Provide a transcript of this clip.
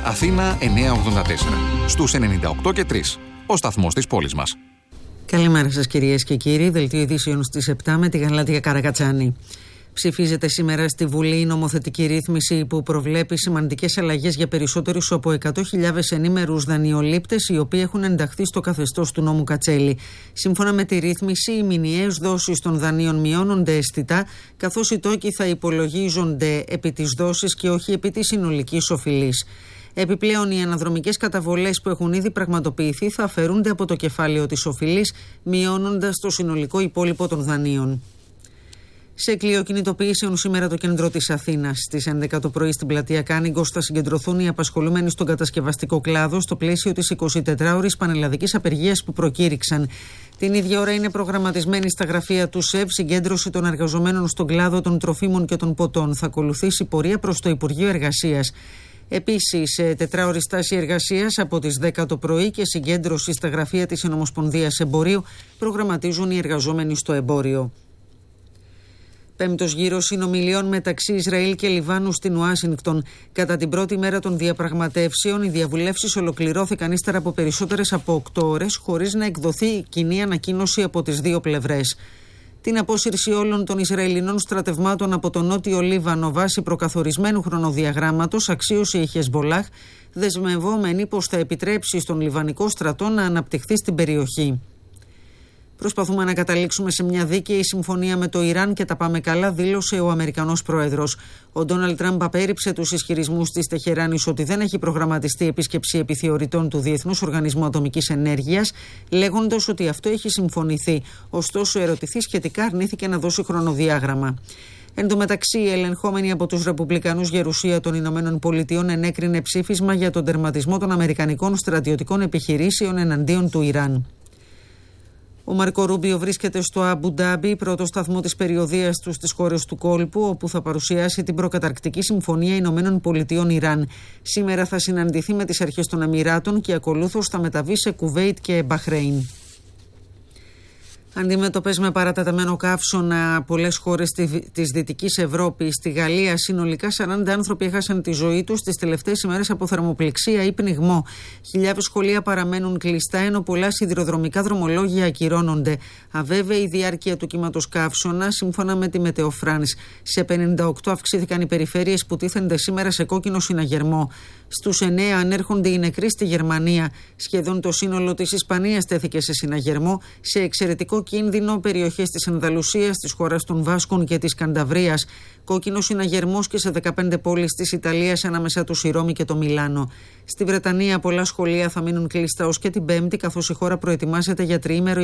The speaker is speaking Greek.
Αθήνα 984. Στους 98 και 3. Ο σταθμός της πόλης μας. Καλημέρα σας κυρίες και κύριοι. Δελτίο ειδήσεων στις 7 με τη Γαλάτια Καρακατσάνη. Ψηφίζεται σήμερα στη Βουλή η νομοθετική ρύθμιση που προβλέπει σημαντικές αλλαγές για περισσότερους από 100.000 ενήμερους δανειολήπτες οι οποίοι έχουν ενταχθεί στο καθεστώς του νόμου Κατσέλη. Σύμφωνα με τη ρύθμιση, οι μηνιαίες δόσεις των δανείων μειώνονται αισθητά, καθώς οι τόκοι θα υπολογίζονται επί της δόσης και όχι επί της συνολικής οφειλής. Επιπλέον, οι αναδρομικές καταβολές που έχουν ήδη πραγματοποιηθεί θα αφαιρούνται από το κεφάλαιο της οφειλής, μειώνοντας το συνολικό υπόλοιπο των δανείων. Σε κλειοκινητοποιήσεων σήμερα το κέντρο της Αθήνας. Στις 11 το πρωί στην πλατεία Κάνιγκος θα συγκεντρωθούν οι απασχολούμενοι στον κατασκευαστικό κλάδο στο πλαίσιο της 24ωρης πανελλαδικής απεργίας που προκήρυξαν. Την ίδια ώρα είναι προγραμματισμένη στα γραφεία του ΣΕΒ συγκέντρωση των εργαζομένων στον κλάδο των τροφίμων και των ποτών. Θα ακολουθήσει πορεία προς το Υπουργείο Εργασίας. Επίσης, τετράωρη στάση εργασίας από τις 10 το πρωί και συγκέντρωση στα γραφεία της Συνομοσπονδίας Εμπορίου προγραμματίζουν οι εργαζόμενοι στο εμπόριο. Πέμπτος γύρος συνομιλιών μεταξύ Ισραήλ και Λιβάνου στην Ουάσιγκτον. Κατά την πρώτη μέρα των διαπραγματεύσεων, οι διαβουλεύσεις ολοκληρώθηκαν ύστερα από περισσότερες από 8 ώρες, χωρίς να εκδοθεί κοινή ανακοίνωση από τις δύο πλευρές. Την απόσυρση όλων των Ισραηλινών στρατευμάτων από τον Νότιο Λίβανο βάσει προκαθορισμένου χρονοδιαγράμματος αξίωσε η Χεσμπολάχ, δεσμευόμενη πως θα επιτρέψει στον Λιβανικό στρατό να αναπτυχθεί στην περιοχή. Προσπαθούμε να καταλήξουμε σε μια δίκαιη συμφωνία με το Ιράν και τα πάμε καλά, δήλωσε ο Αμερικανός πρόεδρος. Ο Ντόναλντ Τραμπ απέρριψε τους ισχυρισμούς της Τεχεράνης ότι δεν έχει προγραμματιστεί επίσκεψη επιθεωρητών του Διεθνούς Οργανισμού Ατομικής Ενέργειας, λέγοντας ότι αυτό έχει συμφωνηθεί. Ωστόσο, ερωτηθεί σχετικά, αρνήθηκε να δώσει χρονοδιάγραμμα. Εν τω μεταξύ, η ελεγχόμενη από τους Ρεπουμπλικανούς γερουσία των Ηνωμένων Πολιτειών ενέκρινε ψήφισμα για τον τερματισμό των αμερικανικών στρατιωτικών επιχειρήσεων εναντίον του Ιράν. Ο Μάρκο Ρούμπιο βρίσκεται στο Αμπου Ντάμπι, πρώτο σταθμό της περιοδείας του στις χώρες του κόλπου, όπου θα παρουσιάσει την προκαταρκτική συμφωνία Ηνωμένων Πολιτειών Ιράν. Σήμερα θα συναντηθεί με τις αρχές των Εμιράτων και ακολούθως θα μεταβεί σε Κουβέιτ και Μπαχρέιν. Αντιμέτωπες με παρατεταμένο καύσωνα πολλές χώρες της Δυτικής Ευρώπης. Στη Γαλλία συνολικά 40 άνθρωποι έχασαν τη ζωή τους τις τελευταίες ημέρες από θερμοπληξία ή πνιγμό. Χιλιάδες σχολεία παραμένουν κλειστά, ενώ πολλά σιδηροδρομικά δρομολόγια ακυρώνονται. Αβέβαιη η διάρκεια του κύματος καύσωνα, σύμφωνα με τη Μετεο France. Σε 58 αυξήθηκαν οι περιφέρειες που τίθενται σήμερα σε κόκκινο συναγερμό. Στους 9 ανέρχονται οι νεκροί στη Γερμανία. Σχεδόν το σύνολο της Ισπανίας τέθηκε σε συναγερμό. Σε εξαιρετικό κίνδυνο περιοχές της Ανδαλουσίας, της χώρας των Βάσκων και της Κανταβρίας. Κόκκινο συναγερμός και σε 15 πόλεις της Ιταλίας, ανάμεσα τους η Ρώμη και το Μιλάνο. Στη Βρετανία πολλά σχολεία θα μείνουν κλειστά ως και την Πέμπτη, καθώς η χώρα προετοιμάζεται για τριήμερο